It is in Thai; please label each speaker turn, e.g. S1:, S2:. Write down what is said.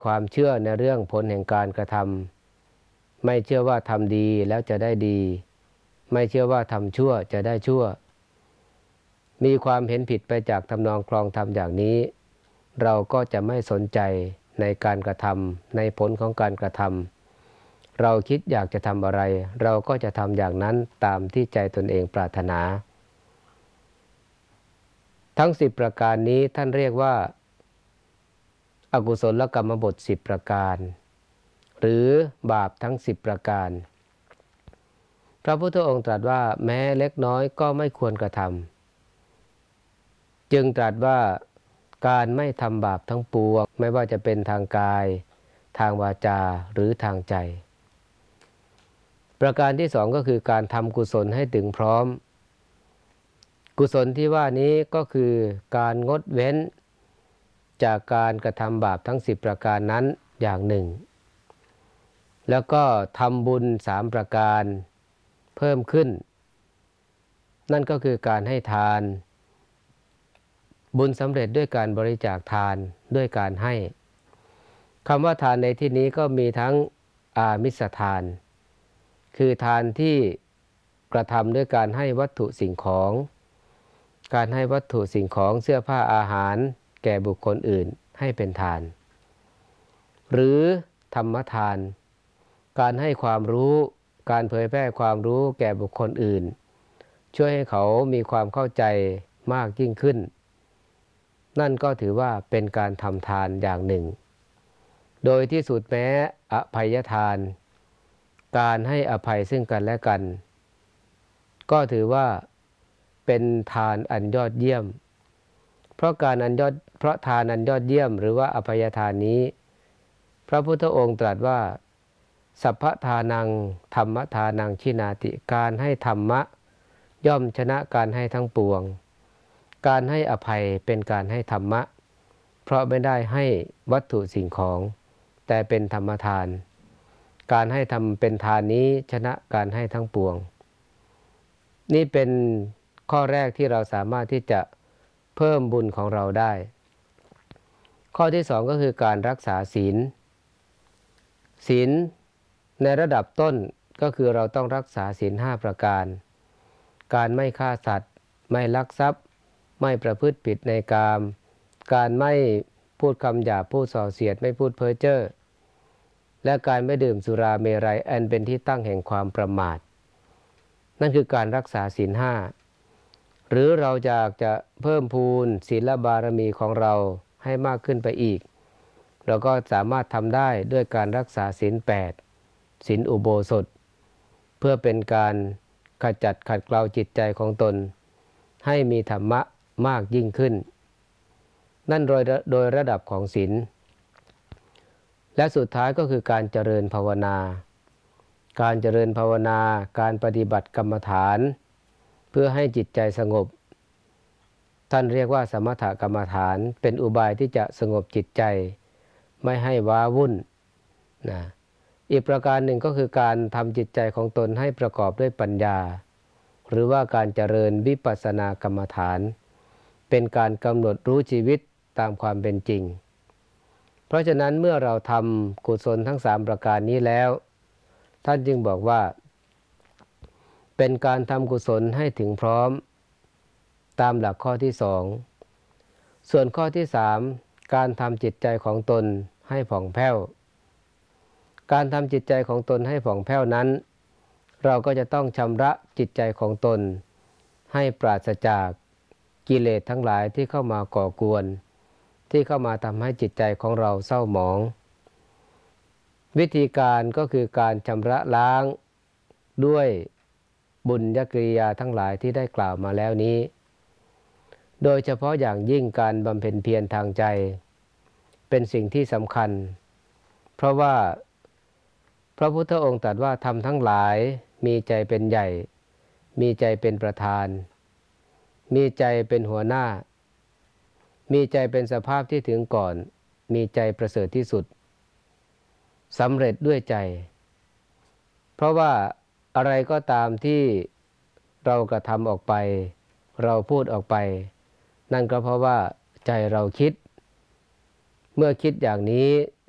S1: ความเชื่อในเรื่องผลแห่งการกระทำไม่เชื่อว่าทำดีแล้วจะได้ดีไม่เชื่อว่าทำชั่วจะได้ชั่วมีความเห็นผิดไปจากทำนองครองธรรมอย่างนี้เราก็จะไม่สนใจในการกระทำในผลของการกระทำเราคิดอยากจะทำอะไรเราก็จะทำอย่างนั้นตามที่ใจตนเองปรารถนาทั้ง10ประการนี้ท่านเรียกว่าอกุศลกรรมบท10ประการหรือบาปทั้ง10ประการพระพุทธองค์ตรัสว่าแม้เล็กน้อยก็ไม่ควรกระทำจึงตรัสว่าการไม่ทำบาปทั้งปวงไม่ว่าจะเป็นทางกายทางวาจาหรือทางใจประการที่สองก็คือการทำกุศลให้ถึงพร้อมกุศลที่ว่านี้ก็คือการงดเว้นจากการกระทำบาปทั้ง10ประการนั้นอย่างหนึ่งแล้วก็ทำบุญ3ประการเพิ่มขึ้นนั่นก็คือการให้ทานบุญสำเร็จด้วยการบริจาคทานด้วยการให้คำว่าทานในที่นี้ก็มีทั้งอามิสทานคือทานที่กระทำด้วยการให้วัตถุสิ่งของการให้วัตถุสิ่งของเสื้อผ้าอาหารแก่บุคคลอื่นให้เป็นทานหรือธรรมทานการให้ความรู้การเผยแพร่ความรู้แก่บุคคลอื่นช่วยให้เขามีความเข้าใจมากยิ่งขึ้นนั่นก็ถือว่าเป็นการทำทานอย่างหนึ่งโดยที่สุดแม้อภัยทานการให้อภัยซึ่งกันและกันก็ถือว่าเป็นทานอันยอดเยี่ยมเพราะทานอันยอดเยี่ยมหรือว่าอภัยทานนี้พระพุทธองค์ตรัสว่าสัพพทานังธรรมทานังชินาติการให้ธรรมะย่อมชนะการให้ทั้งปวงการให้อภัยเป็นการให้ธรรมะเพราะไม่ได้ให้วัตถุสิ่งของแต่เป็นธรรมทานการให้ทำเป็นทานนี้ชนะการให้ทั้งปวงนี่เป็นข้อแรกที่เราสามารถที่จะเพิ่มบุญของเราได้ข้อที่สองก็คือการรักษาศีลในระดับต้นก็คือเราต้องรักษาศีล5ประการการไม่ฆ่าสัตว์ไม่ลักทรัพย์ไม่ประพฤติผิดในกามการไม่พูดคำหยาบพูดส่อเสียดไม่พูดเพ้อเจ้อและการไม่ดื่มสุราเมรัยอันเป็นที่ตั้งแห่งความประมาทนั่นคือการรักษาศีล5หรือเราอยากจะเพิ่มพูนศีลบารมีของเราให้มากขึ้นไปอีกเราก็สามารถทำได้ด้วยการรักษาศีล8ศีลอุโบสถเพื่อเป็นการขจัดขัดเกลาจิตใจของตนให้มีธรรมะมากยิ่งขึ้นนั่นโดยระดับของศีลและสุดท้ายก็คือการเจริญภาวนาการเจริญภาวนาการปฏิบัติกรรมฐานเพื่อให้จิตใจสงบท่านเรียกว่าสมถกรรมฐานเป็นอุบายที่จะสงบจิตใจไม่ให้ว้าวุ่นนะอีกประการหนึ่งก็คือการทำจิตใจของตนให้ประกอบด้วยปัญญาหรือว่าการเจริญวิปัสสนากรรมฐานเป็นการกำหนดรู้ชีวิตตามความเป็นจริงเพราะฉะนั้นเมื่อเราทำกุศลทั้ง3ประการนี้แล้วท่านจึงบอกว่าเป็นการทำกุศลให้ถึงพร้อมตามหลักข้อที่2ส่วนข้อที่3การทำจิตใจของตนให้ผ่องแผ้วการทำจิตใจของตนให้ผ่องแผ้วนั้นเราก็จะต้องชำระจิตใจของตนให้ปราศจากกิเลสทั้งหลายที่เข้ามาก่อกวนที่เข้ามาทำให้จิตใจของเราเศร้าหมองวิธีการก็คือการชำระล้างด้วยบุญญกิริยาทั้งหลายที่ได้กล่าวมาแล้วนี้โดยเฉพาะอย่างยิ่งการบำเพ็ญเพียรทางใจเป็นสิ่งที่สำคัญเพราะว่าพระพุทธองค์ตรัสว่าธรรมทั้งหลายมีใจเป็นใหญ่มีใจเป็นประธานมีใจเป็นหัวหน้ามีใจเป็นสภาพที่ถึงก่อนมีใจประเสริฐที่สุดสำเร็จด้วยใจเพราะว่าอะไรก็ตามที่เรากระทำออกไปเราพูดออกไปนั่นก็เพราะว่าใจเราคิดเมื่อคิดอย่างนี้